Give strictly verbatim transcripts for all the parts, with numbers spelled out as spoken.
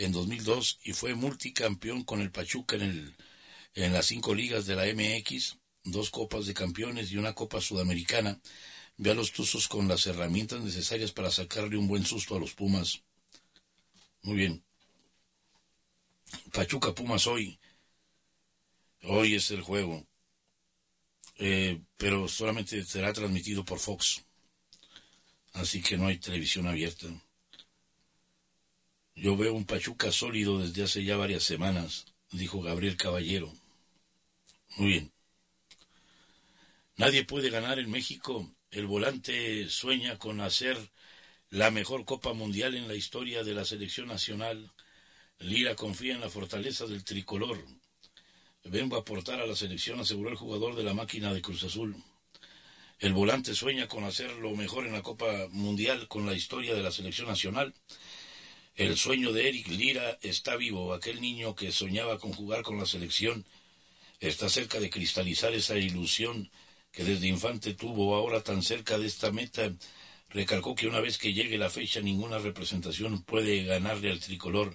en dos mil dos y fue multicampeón con el Pachuca en, el, en las cinco ligas de la M X, dos copas de campeones y una copa sudamericana. Ve a los Tuzos con las herramientas necesarias para sacarle un buen susto a los Pumas. Muy bien. Pachuca Pumas hoy. Hoy es el juego. Eh, pero solamente será transmitido por Fox. Así que no hay televisión abierta. Yo veo un Pachuca sólido desde hace ya varias semanas, dijo Gabriel Caballero. Muy bien. Nadie puede ganar en México. El volante sueña con hacer la mejor Copa Mundial en la historia de la selección nacional. Lira confía en la fortaleza del tricolor. Vengo a aportar a la selección, aseguró el jugador de la máquina de Cruz Azul. El volante sueña con hacer lo mejor en la Copa Mundial con la historia de la selección nacional. El sueño de Eric Lira está vivo. Aquel niño que soñaba con jugar con la selección está cerca de cristalizar esa ilusión que desde infante tuvo, ahora tan cerca de esta meta. Recalcó que una vez que llegue la fecha ninguna representación puede ganarle al tricolor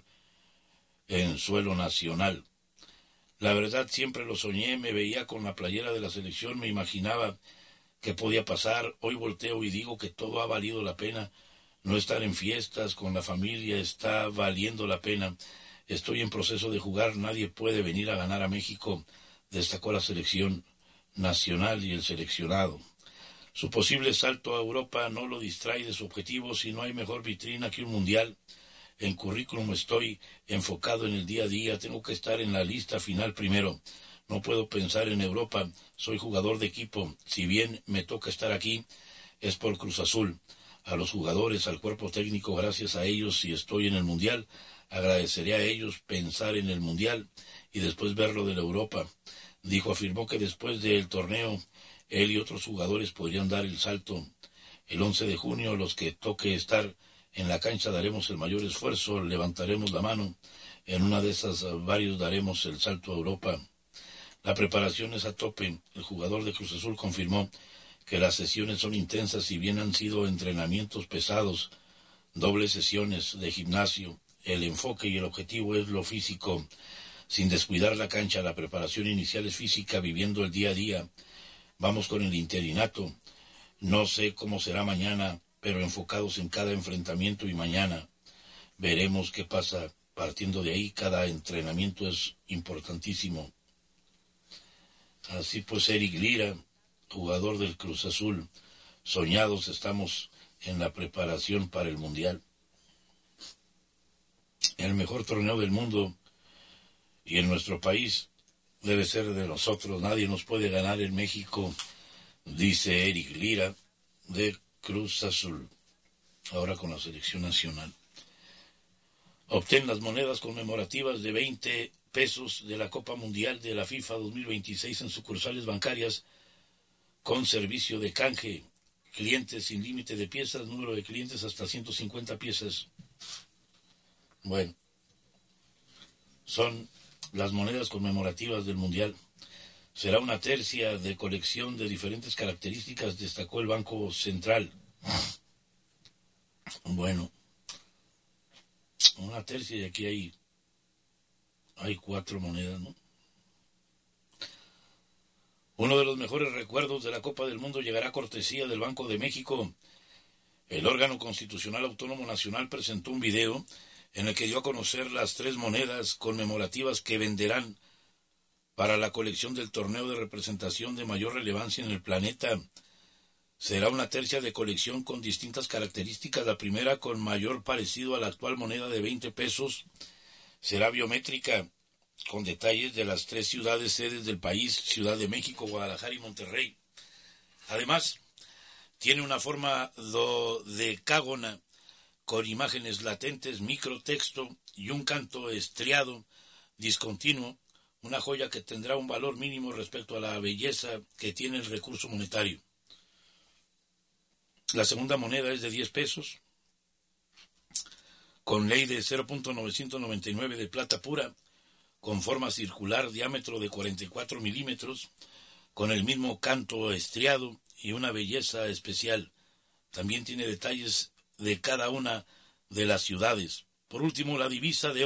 en suelo nacional. La verdad siempre lo soñé, me veía con la playera de la selección, me imaginaba que podía pasar. Hoy volteo y digo que todo ha valido la pena. No estar en fiestas con la familia está valiendo la pena. Estoy en proceso de jugar, nadie puede venir a ganar a México, destacó la selección nacional y el seleccionado. Su posible salto a Europa no lo distrae de su objetivo. Si no hay mejor vitrina que un mundial. En currículum estoy enfocado en el día a día, tengo que estar en la lista final primero. No puedo pensar en Europa, soy jugador de equipo. Si bien me toca estar aquí, es por Cruz Azul. A los jugadores, al cuerpo técnico, gracias a ellos, si estoy en el mundial, agradeceré a ellos pensar en el mundial y después verlo de la Europa. Dijo, afirmó que después del torneo, él y otros jugadores podrían dar el salto. El once de junio, los que toque estar en la cancha daremos el mayor esfuerzo, levantaremos la mano. En una de esas varios daremos el salto a Europa. La preparación es a tope. El jugador de Cruz Azul confirmó que las sesiones son intensas, si bien han sido entrenamientos pesados, dobles sesiones de gimnasio. El enfoque y el objetivo es lo físico, sin descuidar la cancha. La preparación inicial es física, viviendo el día a día. Vamos con el interinato. No sé cómo será mañana, pero enfocados en cada enfrentamiento y mañana veremos qué pasa. Partiendo de ahí, cada entrenamiento es importantísimo. Así pues, Eric Lira, jugador del Cruz Azul, soñados estamos en la preparación para el Mundial. El mejor torneo del mundo y en nuestro país debe ser de nosotros. Nadie nos puede ganar en México, dice Eric Lira, de Cruz Azul, ahora con la selección nacional. Obtén las monedas conmemorativas de veinte pesos de la Copa Mundial de la FIFA dos mil veintiséis en sucursales bancarias con servicio de canje. Clientes sin límite de piezas, número de clientes hasta ciento cincuenta piezas. Bueno, son las monedas conmemorativas del Mundial. Será una tercia de colección de diferentes características, destacó el Banco Central. Bueno, una tercia y aquí hay, hay cuatro monedas, ¿no? Uno de los mejores recuerdos de la Copa del Mundo llegará a cortesía del Banco de México. El órgano constitucional autónomo nacional presentó un video en el que dio a conocer las tres monedas conmemorativas que venderán para la colección del torneo de representación de mayor relevancia en el planeta. Será una tercia de colección con distintas características. La primera, con mayor parecido a la actual moneda de veinte pesos, será biométrica, con detalles de las tres ciudades sedes del país, Ciudad de México, Guadalajara y Monterrey. Además, tiene una forma dodecágona con imágenes latentes, microtexto y un canto estriado discontinuo, una joya que tendrá un valor mínimo respecto a la belleza que tiene el recurso monetario. La segunda moneda es de diez pesos, con ley de cero punto novecientos noventa y nueve de plata pura, con forma circular, diámetro de cuarenta y cuatro milímetros, con el mismo canto estriado y una belleza especial. También tiene detalles de cada una de las ciudades. Por último, la divisa de